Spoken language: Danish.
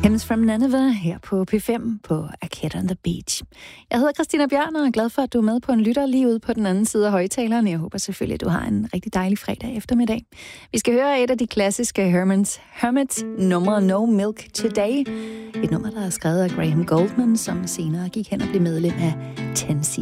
Hymns from Nineveh her på P5 på Arcade on the Beach. Jeg hedder Christina Bjørn og er glad for, at du er med på en lytter lige ude på den anden side af højtaleren. Jeg håber selvfølgelig, at du har en rigtig dejlig fredag eftermiddag. Vi skal høre et af de klassiske Hermits nummer No Milk Today. Et nummer, der er skrevet af Graham Goldman, som senere gik hen og blev medlem af 10cc.